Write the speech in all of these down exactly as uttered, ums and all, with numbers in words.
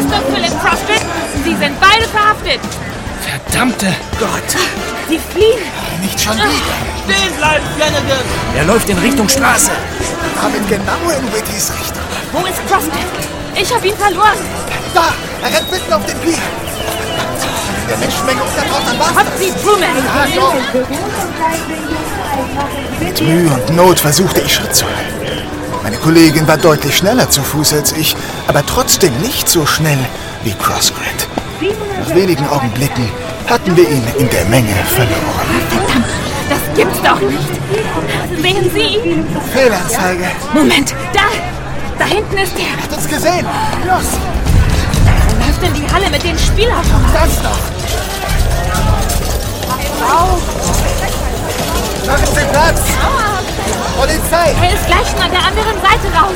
Achtung, Philip Crossgrid, Sie sind beide verhaftet. Verdammte Gott. Sie fliehen. Nicht schon wieder. Stehen bleiben, Flanagan! Er läuft in Richtung Straße. Aber genau in Whittys Richtung. Wo ist Crossgrid? Ich habe ihn verloren. Da, er rennt mitten auf den Pier. In der Menschenmenge untertaucht, dann war's. Kommt Sie, Truman. Ah, doch. Mit Mühe und Not versuchte ich Schritt zu halten. Meine Kollegin war deutlich schneller zu Fuß als ich, aber trotzdem nicht so schnell wie Crossgrid. Nach wenigen Augenblicken hatten wir ihn in der Menge verloren. Verdammt, das gibt's doch nicht. Sehen Sie? Fehlanzeige. Moment, da. Da hinten ist er. Hat uns gesehen. Los, Er läuft in die Halle mit den Spielautomaten. das doch. Da ist der Platz. Polizei. Er ist gleich schon an der anderen Seite raus.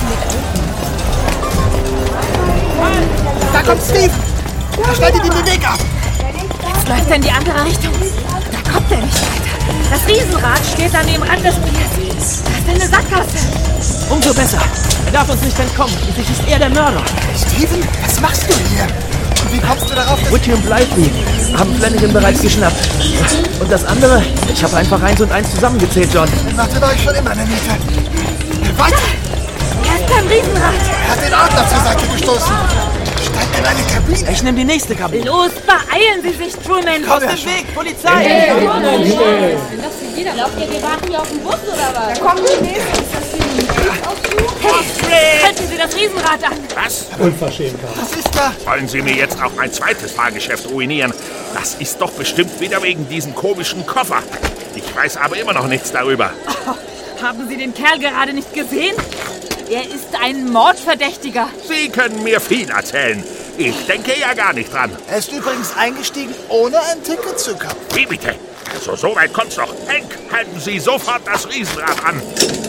Da kommt Steve. Er schneidet ihm den Weg ab. Jetzt läuft er in die andere Richtung. Da kommt er nicht weiter. Das Riesenrad steht an dem Rand des Piers. Da ist eine Sackgasse. Umso besser. Er darf uns nicht entkommen. Schließlich ist er der Mörder. Steven, was machst du hier? Und wie kommst du darauf, dass... Whitty und Blythe haben Flanagan bereits geschnappt. Und das andere? Ich habe einfach eins und eins zusammengezählt, John. Dann machte war ich schon immer eine Miete. Weiter! Er ist beim Riesenrad. Er hat den Adler zur Seite gestoßen. Steigt in eine Kabine. Ich nehme die nächste Kabine. Los, beeilen Sie sich, Truman. Aus dem Weg, Polizei! Glaubt ihr, wir warten hier auf den Bus oder was? Da kommen die nächsten. Ist das hier ein Auszug? Halten Sie das Riesenrad an. Was? Was ist da? Wollen Sie mir jetzt auch mein zweites Fahrgeschäft ruinieren? Das ist doch bestimmt wieder wegen diesem komischen Koffer. Ich weiß aber immer noch nichts darüber. Oh, haben Sie den Kerl gerade nicht gesehen? Er ist ein Mordverdächtiger. Sie können mir viel erzählen. Ich denke ja gar nicht dran. Er ist übrigens eingestiegen, ohne ein Ticket zu kaufen. Wie bitte? Also so weit kommt's doch. Hank, halten Sie sofort das Riesenrad an.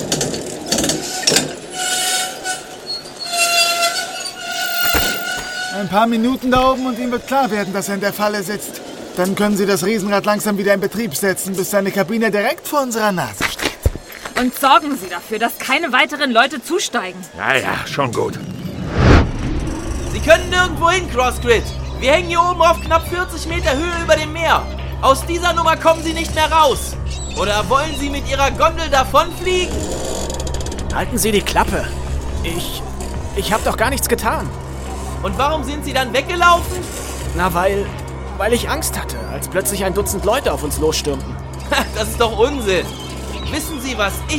Ein paar Minuten da oben und ihm wird klar werden, dass er in der Falle sitzt. Dann können Sie das Riesenrad langsam wieder in Betrieb setzen, bis seine Kabine direkt vor unserer Nase steht. Und sorgen Sie dafür, dass keine weiteren Leute zusteigen. Ja, ja, schon gut. Sie können nirgendwo hin, Crossgrid. Wir hängen hier oben auf knapp vierzig Meter Höhe über dem Meer. Aus dieser Nummer kommen Sie nicht mehr raus. Oder wollen Sie mit Ihrer Gondel davonfliegen? Halten Sie die Klappe. Ich... Ich habe doch gar nichts getan. Und warum sind Sie dann weggelaufen? Na, weil... Weil ich Angst hatte, als plötzlich ein Dutzend Leute auf uns losstürmten. Das ist doch Unsinn. Wissen Sie, was ich